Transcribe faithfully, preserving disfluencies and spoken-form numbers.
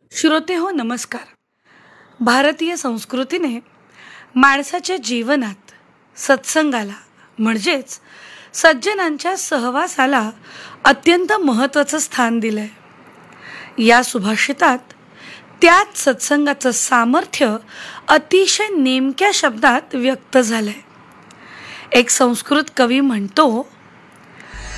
श्रोते हो नमस्कार. भारतीय संस्कृतीने माणसाच्या जीवनात सत्संगाला म्हणजेच सज्जनांच्या सहवासाला अत्यंत महत्त्वाचं स्थान दिलं आहे. या सुभाषितात त्याच सत्संगाचं सामर्थ्य अतिशय नेमक्या शब्दात व्यक्त झालं आहे. एक संस्कृत कवी म्हणतो,